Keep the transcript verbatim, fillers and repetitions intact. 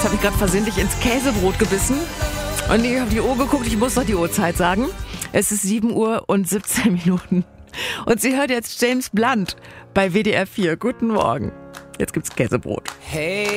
Jetzt habe ich gerade versehentlich ins Käsebrot gebissen. Und ich habe die Uhr geguckt, ich muss noch die Uhrzeit sagen. Es ist sieben Uhr und siebzehn Minuten. Und sie hört jetzt James Blunt bei W D R vier. Guten Morgen. Jetzt gibt's Käsebrot. Hey.